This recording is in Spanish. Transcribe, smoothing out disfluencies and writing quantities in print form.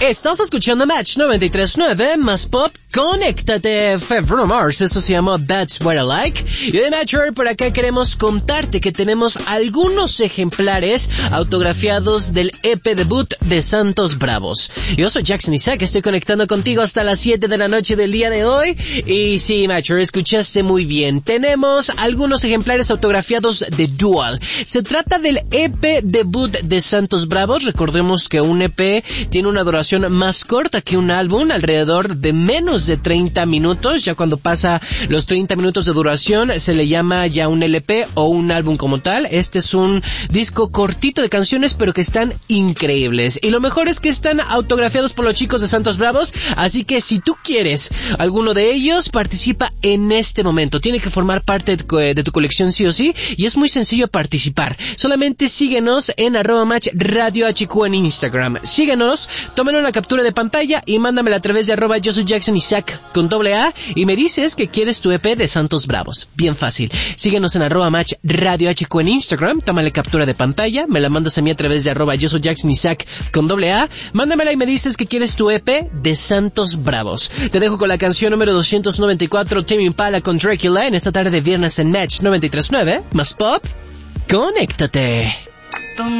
Estás escuchando Match 93.9 más Pop. Conéctate, Bruno Mars, eso se llama That's What I Like. Y de Matcher, por acá queremos contarte que tenemos algunos ejemplares autografiados del EP debut de Santos Bravos. Yo soy Jackson Isaac, estoy conectando contigo hasta las 7 de la noche del día de hoy. Y sí, Matcher, escuchaste muy bien. Tenemos algunos ejemplares autografiados de Dual. Se trata del EP debut de Santos Bravos. Recordemos que un EP tiene una duración más corta que un álbum, alrededor de menos de 30 minutos. Ya cuando pasa los 30 minutos de duración se le llama ya un LP o un álbum como tal. Este es un disco cortito de canciones pero que están increíbles. Y lo mejor es que están autografiados por los chicos de Santos Bravos. Así que si tú quieres alguno de ellos, participa en este momento. Tiene que formar parte de tu colección sí o sí. Y es muy sencillo participar. Solamente síguenos en @matchradiohq en Instagram. Síguenos, tómale una captura de pantalla y mándamela a través de @yo soy Jackson Isaac con AA y me dices que quieres tu EP de Santos Bravos. Bien fácil. Síguenos en @matchradiohq en Instagram, tómale captura de pantalla, me la mandas a mí a través de yo soy Jackson Isaac con AA, mándamela y me dices que quieres tu EP de Santos Bravos. Te dejo con la canción número 294, Tame Impala con Dracula, en esta tarde de viernes en Match 93.9, más Pop. Conéctate.